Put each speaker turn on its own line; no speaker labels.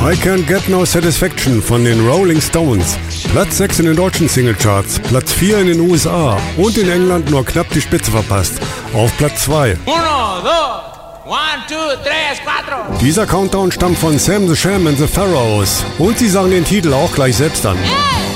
I Can't Get No Satisfaction von den Rolling Stones. Platz 6 in den deutschen Singlecharts, Platz 4 in den USA und in England nur knapp die Spitze verpasst. Auf Platz 2.
1, 2, 1, 2, 3, 4.
Dieser Countdown stammt von Sam the Sham and the Pharaohs und sie sagen den Titel auch gleich selbst an.
Hey!